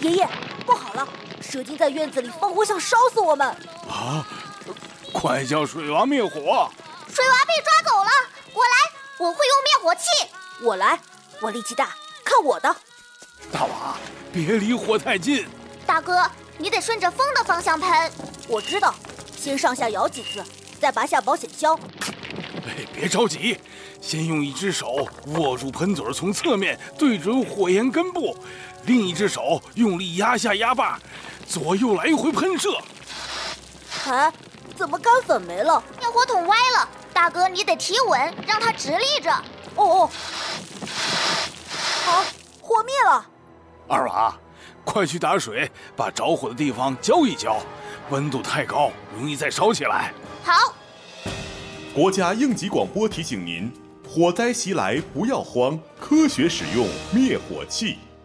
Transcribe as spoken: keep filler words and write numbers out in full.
爷爷，不好了，蛇精在院子里放火，想烧死我们！ 啊！快叫水娃灭火！ 水娃被抓走了，我来，我会用灭火器。 我来，我力气大，看我的！ 大娃，别离火太近。 大哥，你得顺着风的方向喷。 我知道，先上下摇几次，再拔下保险销。 哎，别着急，先用一只手握住喷嘴，从侧面对准火焰根部，另一只手用力压下压把，左右来回喷射。 哎，怎么干粉没了？ 灭火筒歪了，大哥你得提稳，让它直立着。 哦哦，好，火灭了。 二娃，快去打水，把着火的地方浇一浇，温度太高，容易再烧起来。 好。 国家应急广播提醒您：火灾袭来不要慌，科学使用灭火器。